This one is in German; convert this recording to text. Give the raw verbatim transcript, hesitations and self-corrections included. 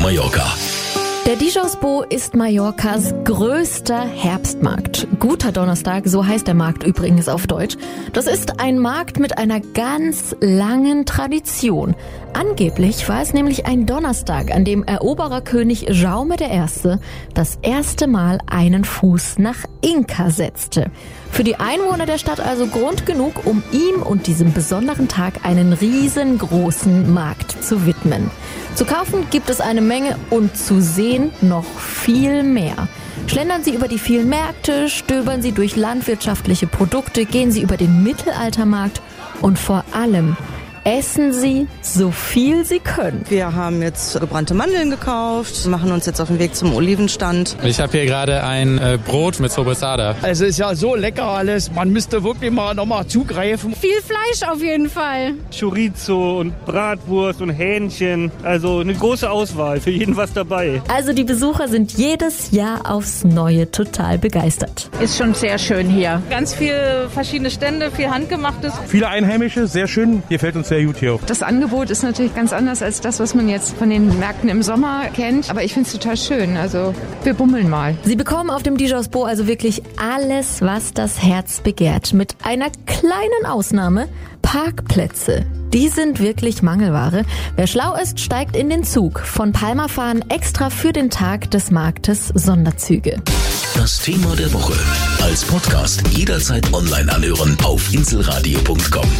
Mallorca. Der Dijous-Bo ist Mallorcas größter Herbstmarkt. Guter Donnerstag, so heißt der Markt übrigens auf Deutsch. Das ist ein Markt mit einer ganz langen Tradition. Angeblich war es nämlich ein Donnerstag, an dem Erobererkönig Jaume der Erste das erste Mal einen Fuß nach Inka setzte. Für die Einwohner der Stadt also Grund genug, um ihm und diesem besonderen Tag einen riesengroßen Markt zu widmen. Zu kaufen gibt es eine Menge und zu sehen noch viel mehr. Schlendern Sie über die vielen Märkte, stöbern Sie durch landwirtschaftliche Produkte, gehen Sie über den Mittelaltermarkt und vor allem essen Sie so viel Sie können. Wir haben jetzt gebrannte Mandeln gekauft, machen uns jetzt auf den Weg zum Olivenstand. Ich habe hier gerade ein äh, Brot mit Sobrasada. Also ist ja so lecker alles, man müsste wirklich mal nochmal zugreifen. Viel Fleisch auf jeden Fall. Chorizo und Bratwurst und Hähnchen, also eine große Auswahl, für jeden was dabei. Also die Besucher sind jedes Jahr aufs Neue total begeistert. Ist schon sehr schön hier. Ganz viele verschiedene Stände, viel Handgemachtes. Viele Einheimische, sehr schön. Hier fällt uns sehr gut hier. Das Angebot ist natürlich ganz anders als das, was man jetzt von den Märkten im Sommer kennt. Aber ich finde es total schön. Also wir bummeln mal. Sie bekommen auf dem Dijous-Bo also wirklich alles, was das Herz begehrt. Mit einer kleinen Ausnahme: Parkplätze. Die sind wirklich Mangelware. Wer schlau ist, steigt in den Zug. Von Palma fahren extra für den Tag des Marktes Sonderzüge. Das Thema der Woche als Podcast jederzeit online anhören auf inselradio punkt com.